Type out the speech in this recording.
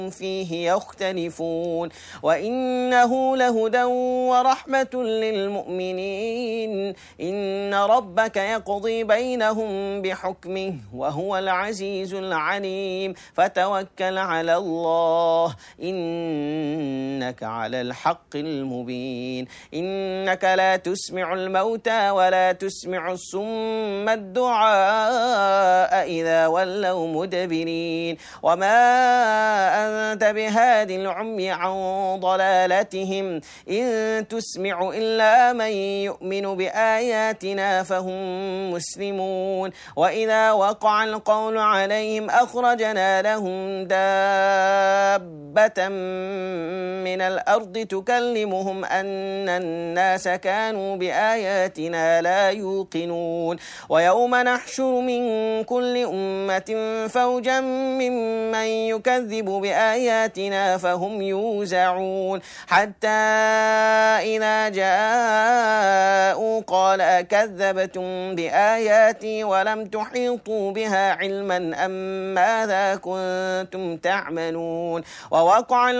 فيه يختلفون وإنه لهدى ورحمة للمؤمنين إن ربك يقضي بينهم بحكمه وهو العزيز العليم فتوكل على الله إنك على الحق المبين إنك لا تسمع الموتى ولا تسمع الصم الدعاء إذا ولوا مدبرين وما أنت بهاد العمي عن ضلالتهم إن تسمع إلا من يؤمن بآياتنا فهم مسلمون وإذا وقع القول عليهم أخرجنا لهم دابة من الأرض تكلمهم أن الناس كانوا بآياتنا لا يوقنون ويوم نحشر من كل أمة فوجا ممن يكذب بآياتنا فهم يوزعون حتى إذا جاءوا قال أكذبتم بآياتي ولم تحيطوا بها علما أم ماذا كنتم تعملون ووقع